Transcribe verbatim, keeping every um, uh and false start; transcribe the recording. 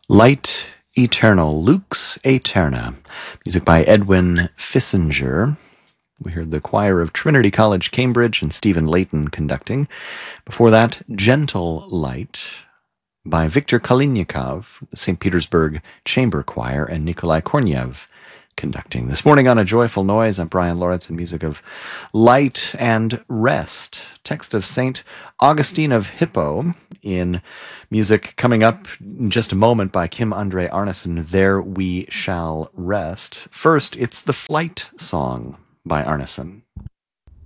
Light Eternal, Lux Aeterna, music by Edwin Fissinger. We heard the choir of Trinity College, Cambridge, and Stephen Layton conducting. Before that, Gentle Light by Viktor Kalinikov, the Saint Petersburg Chamber Choir, and Nikolai Kornev conducting. This morning on A Joyful Noise, I'm Brian Lawrence, in music of Light and Rest. Text of Saint Augustine of Hippo, in music coming up in just a moment by Kim Andre Arneson, There We Shall Rest. First, it's the Flight Song by Arneson.